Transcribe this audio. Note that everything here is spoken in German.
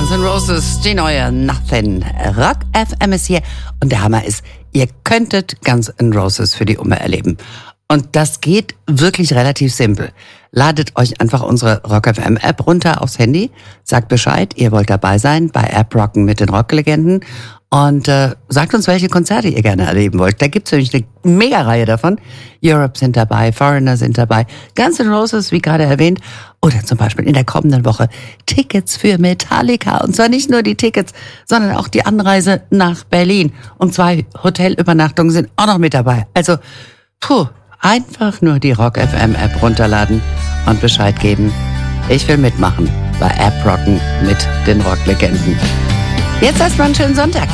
Guns N' Roses, die neue Nothing. Rock FM ist hier und der Hammer ist, ihr könntet Guns N' Roses für die Oma erleben. Und das geht wirklich relativ simpel. Ladet euch einfach unsere Rock FM App runter aufs Handy, sagt Bescheid, ihr wollt dabei sein bei App Rocken mit den Rocklegenden und sagt uns, welche Konzerte ihr gerne erleben wollt. Da gibt's nämlich eine Mega-Reihe davon. Europe sind dabei, Foreigner sind dabei, Guns N' Roses, wie gerade erwähnt, oder zum Beispiel in der kommenden Woche Tickets für Metallica. Und zwar nicht nur die Tickets, sondern auch die Anreise nach Berlin. Und 2 Hotelübernachtungen sind auch noch mit dabei. Also, einfach nur die Rock FM App runterladen und Bescheid geben. Ich will mitmachen bei App Rocken mit den Rocklegenden. Jetzt erstmal einen schönen Sonntag.